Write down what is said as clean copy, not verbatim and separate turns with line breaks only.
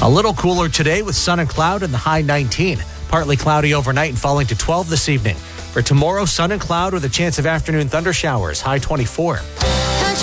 A little cooler today with sun and cloud in the high 19. Partly cloudy overnight and falling to 12 this evening. For tomorrow, sun and cloud with a chance of afternoon thunder showers, high 24.